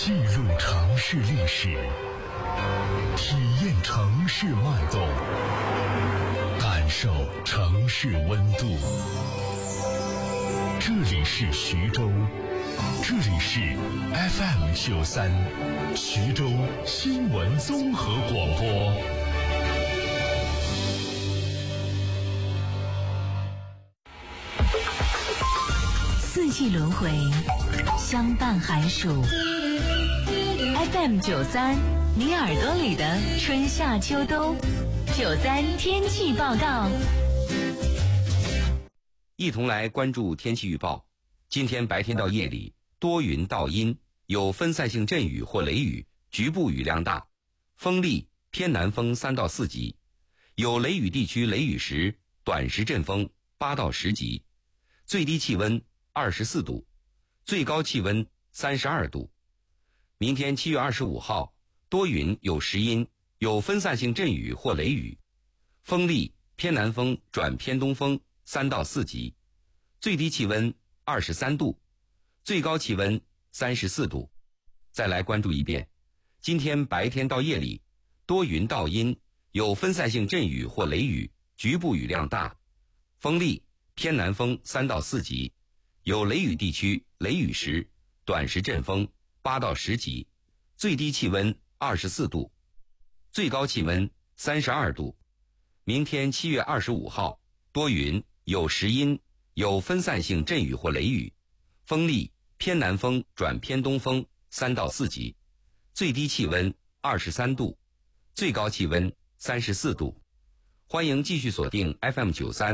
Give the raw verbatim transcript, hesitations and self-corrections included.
记录城市历史，体验城市脉动，感受城市温度。这里是徐州，这里是 F M 九三，徐州新闻综合广播。 四季轮回，相伴寒暑。F M 九三，你耳朵里的春夏秋冬。九三天气报告。 一同来关注天气预报。今天白天到夜里多云到阴，有分散性阵雨或雷雨，局部雨量大，风力偏南风三到四级，有雷雨地区雷雨时短时阵风八到十级，最低气温二十四度，最高气温三十二度。明天七月二十五号，多云有时阴，有分散性阵雨或雷雨，风力偏南风转偏东风三到四级，最低气温二十三度，最高气温三十四度。再来关注一遍，今天白天到夜里多云到阴，有分散性阵雨或雷雨，局部雨量大，风力偏南风三到四级，有雷雨地区雷雨时短时阵风八到十级，最低气温二十四度，最高气温三十二度。明天七月二十五号，多云有时阴，有分散性阵雨或雷雨，风力偏南风转偏东风三到四级，最低气温二十三度，最高气温三十四度。欢迎继续锁定 F M 九三。